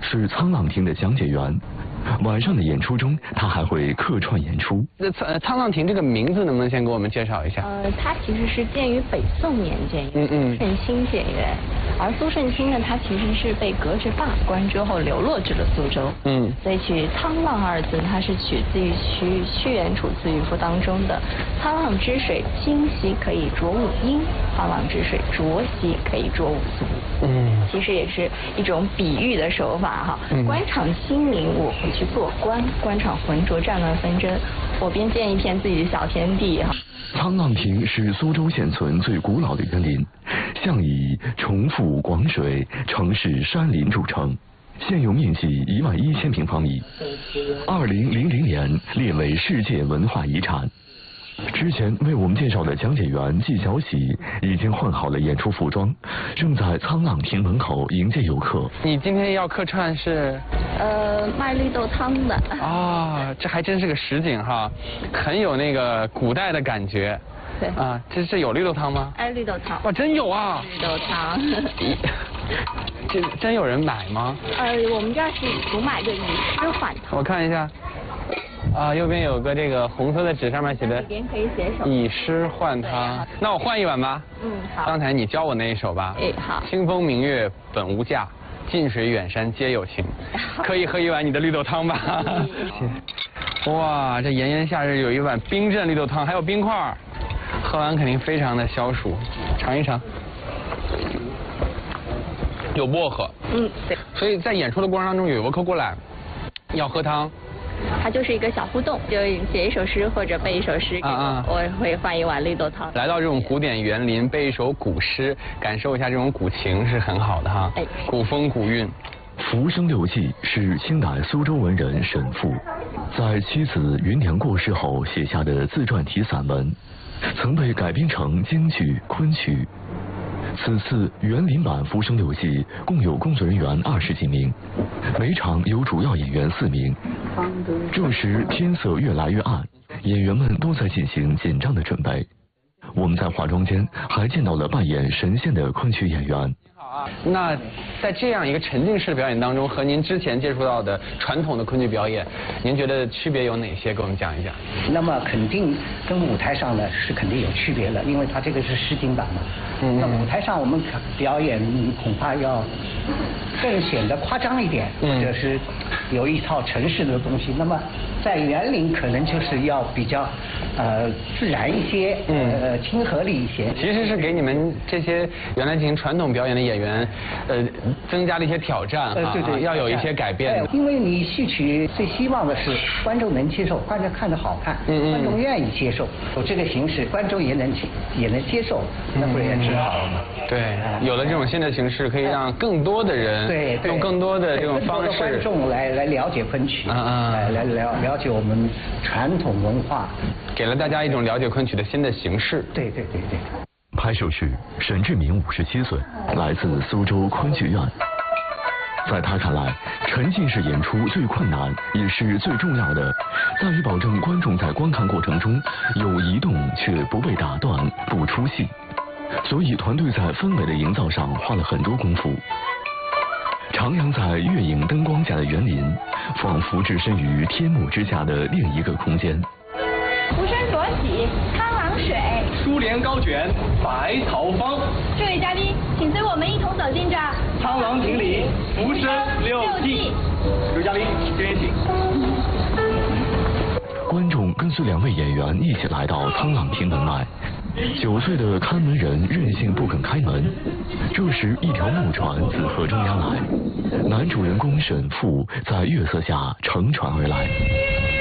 是沧浪亭的讲解员。晚上的演出中，他还会客串演出。 那沧浪亭这个名字能不能先给我们介绍一下？ 它其实是建于北宋年间，圣清简元。而苏圣清呢，他其实是被革职罢官之后流落至了苏州。所以取沧浪二字，它是取自于屈原《楚辞渔赋》当中的“沧浪之水清兮可以濯五缨，沧浪之水浊兮可以濯五足”。其实也是一种比喻的手法哈。官场心灵，我回去做官；官场浑浊战乱纷争，我便建一片自己的小天地哈。 沧浪亭是苏州现存最古老的园林，向以重复广水、城市山林著称，现有面积11000平方米，2000年列为世界文化遗产。之前为我们介绍的讲解员纪晓喜已经换好了演出服装，正在沧浪亭门口迎接游客。 你今天要客串是？ 卖绿豆汤的。 啊，这还真是个实景哈，很有那个古代的感觉。 对。 啊，这有绿豆汤吗？ 绿豆汤。 哇，真有啊！ 绿豆汤。 这真有人买吗？ 我们这儿是主买个以诗换汤。 我看一下。啊，右边有个这个红色的纸，上面写的里边可以写首以诗换汤。那我换一碗吧。 好。 刚才你教我那一首吧。 好。 清风明月本无价，近水远山皆有情。可以喝一碗你的绿豆汤吧？哇，这炎炎夏日有一碗冰镇绿豆汤，还有冰块，喝完肯定非常的消暑。尝一尝。有薄荷。 对。 所以在演出的过程当中，有游客过来要喝汤。 它就是一个小互动，就写一首诗或者背一首诗，我会换一碗绿豆汤。 来到这种古典园林，背一首古诗，感受一下这种古情是很好的哈。古风古韵。 浮生六记是清代苏州文人沈复在妻子芸娘过世后写下的自传体散文，曾被改编成京剧、昆曲。此次园林版《浮生六记》共有工作人员20几名，每场有主要演员4名。这时天色越来越暗，演员们都在进行紧张的准备。我们在化妆间还见到了扮演神仙的昆曲演员。 那在这样一个沉浸式的表演当中，和您之前接触到的传统的昆曲表演，您觉得区别有哪些？给我们讲一讲。 那么肯定跟舞台上呢是肯定有区别的，因为它这个是实景版嘛。那舞台上我们表演恐怕要更显得夸张一点，或者是有一套程式的东西。那么在园林可能就是要比较自然一些，亲和力一些。 其实是给你们这些原来进行传统表演的演员，增加了一些挑战对， 要有一些改变。 因为你戏曲最希望的是观众能接受，观众看着好看，观众愿意接受，有这个形式，观众也能接受，那不是也挺好的吗？ 对，有了这种新的形式，可以让更多的人用更多的这种方式， 观众来了解昆曲，来了解我们传统文化， 给了大家一种了解昆曲的新的形式。 对。 拍摄时，沈志明57岁，来自苏州昆剧院。在他看来，沉浸式演出最困难也是最重要的，在于保证观众在观看过程中有移动却不被打断、不出戏。所以团队在氛围的营造上花了很多功夫。徜徉在月影灯光下的园林，仿佛置身于天幕之下的另一个空间。 浮生浊洗沧浪水， 珠帘高卷百草芳。 这位嘉宾，请随我们一同走进这沧浪亭里浮生六记。刘嘉宾，这边请。 观众跟随2位演员一起来到沧浪亭门外。9岁的看门人任性不肯开门，这时一条木船自河中压来，男主人公沈复在月色下乘船而来。